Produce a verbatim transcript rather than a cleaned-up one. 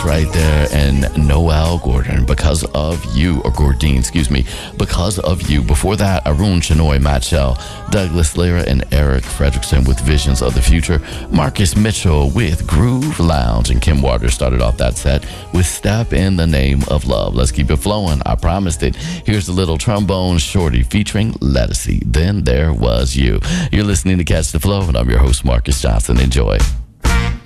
That's right there. And Noel Gordon, Because of You, or Gordine, excuse me, Because of You. Before that, Arun Chenoy, Matt Shell, Douglas Lyra, and Eric Fredrickson with Visions of the Future. Marcus Mitchell with Groove Lounge. And Kim Waters started off that set with Step in the Name of Love. Let's keep it flowing. I promised it. Here's the Little Trombone Shorty featuring Lettucey. Then There Was You. You're listening to Catch the Flow, and I'm your host, Marcus Johnson. Enjoy.